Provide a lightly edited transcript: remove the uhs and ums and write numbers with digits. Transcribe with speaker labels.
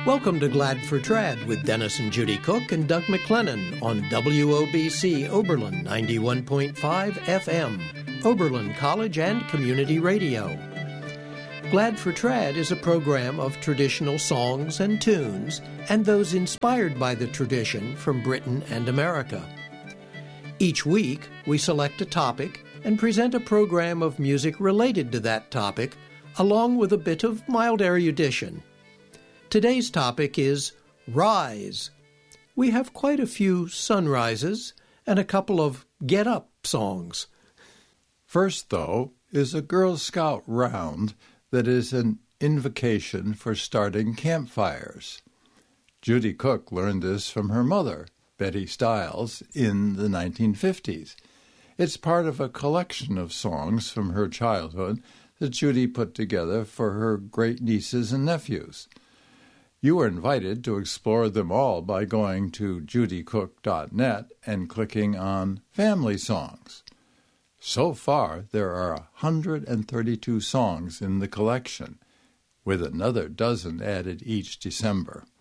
Speaker 1: Welcome to Glad for Trad with Dennis and Judy Cook and Doug McLennan on WOBC Oberlin 91.5 FM, Oberlin College and Community Radio. Glad for Trad is a program of traditional songs and tunes and those inspired by the tradition from Britain and America. Each week, we select a topic and present a program of music related to that topic, along with a bit of mild erudition. Today's topic is Rise. We have quite a few sunrises and a couple of get-up songs.
Speaker 2: First, though, is a Girl Scout round that is an invocation for starting campfires. Judy Cook learned this from her mother, Betty Stiles, in the 1950s. It's part of a collection of songs from her childhood that Judy put together for her great-nieces and nephews. You are invited to explore them all by going to judycook.net and clicking on Family Songs. So far, there are 132 songs in the collection, with another dozen added each December.